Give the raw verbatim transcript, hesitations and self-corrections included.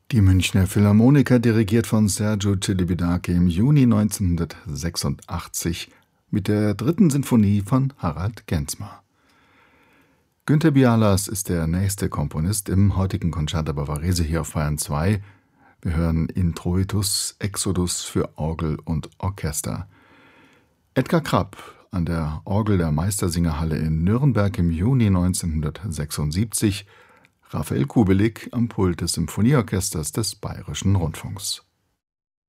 Die Münchner Philharmoniker, dirigiert von Sergiu Celibidache im Juni neunzehnhundertsechsundachtzig mit der dritten Sinfonie von Harald Genzmer. Günter Bialas ist der nächste Komponist im heutigen Concerto Bavarese hier auf Bayern zwei. Wir hören Introitus Exodus für Orgel und Orchester. Edgar Krapp an der Orgel der Meistersingerhalle in Nürnberg im Juni neunzehnhundertsechsundsiebzig, Raphael Kubelik am Pult des Symphonieorchesters des Bayerischen Rundfunks.